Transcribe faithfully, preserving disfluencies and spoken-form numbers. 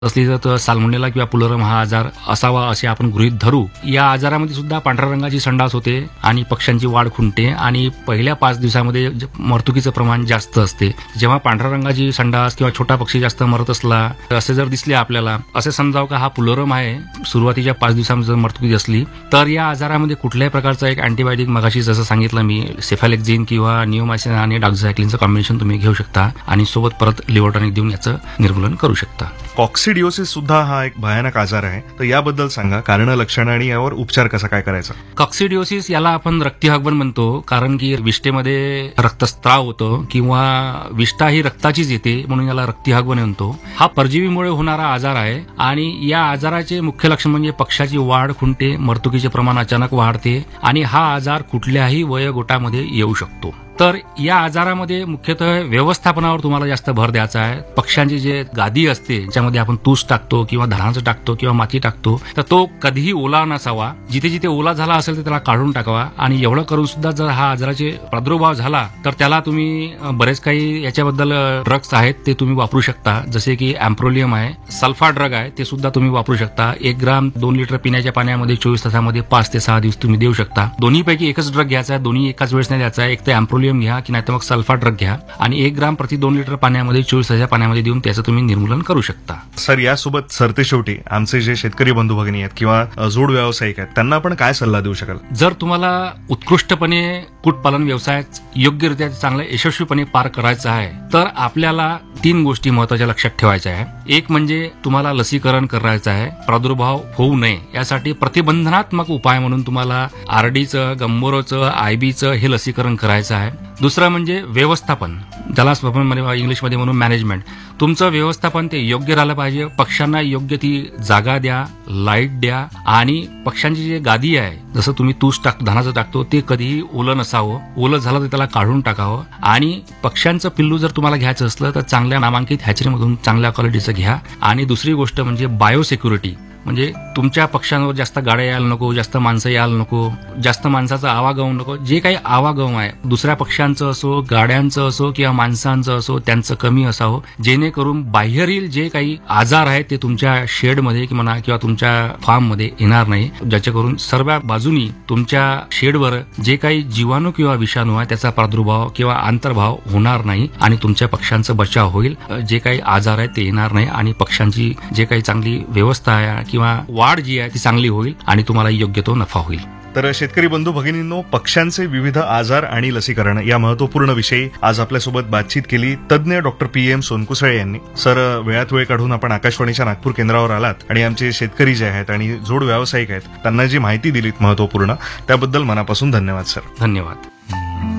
असली तर साल्मोनेला किंवा पुलरम हा आजार असावा असे आपण गृहीत धरू. या आजारामध्ये सुद्धा पांढऱ्या रंगाची संडास होते आणि पक्ष्यांची वाढ खुंटते आणि पहिल्या पाच दिवसामध्ये मरतुकीचं प्रमाण जास्त असते. जेव्हा पांढऱ्या रंगाची संडास किंवा छोटा पक्षी जास्त मरत असला असे जर दिसले आपल्याला, असे समजावं का हा पुलरम आहे, सुरुवातीच्या पाच दिवसामध्ये जर मरतुकी असली तर या आजारामध्ये कुठल्याही प्रकारचा एक अँटीबायोटिक मगाशी जसं सांगितलं मी सेफॅलेक्झिन किंवा निओमायसिन आणि डॉक्झासायक्लिनचं कॉम्बिनेशन तुम्ही घेऊ शकता आणि सोबत परत लिव्हर टॉनिक देऊन याचं निर्मूलन करू शकता. कॉक्सिडिओसिस सुद्धा हा एक भयानक आजार आहे, तर याबद्दल सांगा, कारण, लक्षणं आणि यावर उपचार कसा काय करायचा. कॉक्सिडिओसिस याला आपण रक्तीहगवण म्हणतो, कारण की विष्ठेमध्ये रक्तस्त्राव होतो किंवा विष्ठा ही रक्ताचीच येते म्हणून याला रक्तीहगवण म्हणतो. हा परजीवीमुळे होणारा आजार आहे आणि या आजाराचे मुख्य लक्षण म्हणजे पक्षाची वाढ खुंटते, मरतुकीचे प्रमाण अचानक वाढते आणि हा आजार कुठल्याही वयोगटामध्ये येऊ शकतो. तर या आजारामध्ये मुख्यतः व्यवस्थापनावर तुम्हाला जास्त भर द्यायचा आहे. पक्ष्यांची जे गादी असते ज्यामध्ये आपण तूस टाकतो किंवा धानाचं टाकतो किंवा माती टाकतो, तर तो कधीही ओला नसावा. जिथे जिथे ओला झाला असेल तर त्याला काढून टाकावा आणि एवढं करून सुद्धा जर हा आजाराचे प्रादुर्भाव झाला तर त्याला तुम्ही बरेच काही याच्याबद्दल ड्रग्स आहेत ते तुम्ही वापरू शकता, जसे की अँप्रोलियम आहे, सल्फा ड्रग आहे, ते सुद्धा तुम्ही वापरू शकता. एक ग्राम दोन लिटर पिण्याच्या पाण्यामध्ये चोवीस तासामध्ये पाच ते सहा दिवस तुम्ही देऊ शकता. दोन्हीपैकी एकच ड्रग घ्यायचा आहे, दोन्ही एकाच वेळेस नाही द्यायचा आहे. एक तर अँप्रोलियम घ्या की नाही तर मग सल्फा ड्रग घ्या आणि एक ग्राम प्रति दोन लिटर पाण्यामध्ये चोवीस तासाच्या पाण्यामध्ये देऊन त्याचं तुम्ही निर्मूलन करू शकता. सर, यासोबत सरते शेवटी आमचे जे शेतकरी बंधू भगिनी आहेत किंवा जोड व्यावसायिक आहेत त्यांना आपण काय सल्ला देऊ शकाल. जर तुम्हाला उत्कृष्टपणे कुक्कुटपालन व्यवसाय योग्यरित्या चांगला यशस्वीपणे पार करायचा आहे तर आपल्याला तीन गोष्टी महत्वाच्या लक्षात ठेवायच्या आहे. एक म्हणजे तुम्हाला लसीकरण करायचं आहे, प्रादुर्भाव होऊ नये यासाठी प्रतिबंधनात्मक उपाय म्हणून तुम्हाला आरडीचं, गंभोरचं, आयबीचं हे लसीकरण करायचं आहे. दुसरं म्हणजे व्यवस्थापन, ज्याला आपण इंग्लिशमध्ये म्हणून मॅनेजमेंट. तुमचं व्यवस्थापन ते योग्य राहिलं पाहिजे. पक्ष्यांना योग्य ती जागा द्या, लाईट द्या आणि पक्ष्यांची जी गादी आहे, जसं तुम्ही तूस टाक धानाचं टाकतो, ते कधीही ओलं नसावं. ओलं झालं तर त्याला काढून टाकावं आणि पक्ष्यांचं पिल्लू जर तुम्हाला घ्यायचं असलं तर चांगल्या नामांकित हॅचरीमधून चांगल्या क्वालिटीचं घ्या. आणि दुसरी गोष्ट म्हणजे बायोसिक्युरिटी, म्हणजे तुमच्या पक्ष्यांवर जास्त गाड्या यायला नको, जास्त माणसं यायला नको, जास्त माणसाचा आवागमन नको. जे काही आवागमन आहे दुसऱ्या पक्ष्यांचं असो, गाड्यांचं असो किंवा माणसांचं असो, त्यांचं कमी असावं, जेणेकरून बाहेरील जे काही आजार आहेत ते तुमच्या शेडमध्ये म्हणा किंवा तुमच्या फार्ममध्ये येणार नाही, ज्याच्याकरून सर्व बाजूनी तुमच्या शेडवर जे काही जीवाणू किंवा विषाणू आहे त्याचा प्रादुर्भाव किंवा अंतर्भाव होणार नाही आणि तुमच्या पक्ष्यांचा बचाव होईल. जे काही आजार आहेत ते येणार नाही आणि पक्ष्यांची जे काही चांगली व्यवस्था आहे किंवा वाढ जी आहे ती चांगली होईल आणि तुम्हाला योग्य तो नफा होईल. तर शेतकरी बंधू भगिनींनो, पक्ष्यांचे विविध आजार आणि लसीकरण या महत्वपूर्ण विषयी आज आपल्यासोबत बातचीत केली तज्ज्ञ डॉक्टर पी एम सोनकुसळे यांनी. सर, वेळात वेळ काढून आपण आकाशवाणीच्या नागपूर केंद्रावर आलात आणि आमचे शेतकरी जे आहेत आणि जोड व्यावसायिक आहेत त्यांना जी माहिती दिलीत महत्वपूर्ण, त्याबद्दल मनापासून धन्यवाद सर. धन्यवाद.